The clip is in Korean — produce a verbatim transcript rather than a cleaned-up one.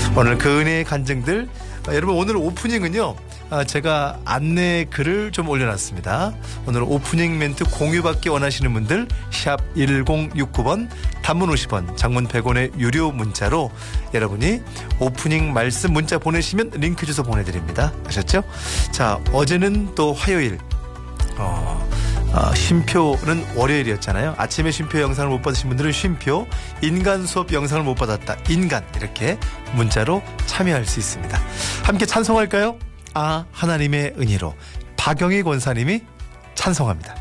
오늘 그 은혜의 간증들. 아, 여러분 오늘 오프닝은요. 아, 제가 안내 글을 좀 올려놨습니다. 오늘 오프닝 멘트 공유받기 원하시는 분들 샵 일공육구 번 단문 오십 원 장문 백 원의 유료 문자로 여러분이 오프닝 말씀 문자 보내시면 링크 주소 보내드립니다. 아셨죠? 자, 어제는 또 화요일 어, 어, 쉼표는 월요일이었잖아요. 아침에 쉼표 영상을 못 받으신 분들은 쉼표, 인간 수업 영상을 못 받았다. 인간 이렇게 문자로 참여할 수 있습니다. 함께 찬송할까요? 아, 하나님의 은혜로 박영희 권사님이 찬송합니다.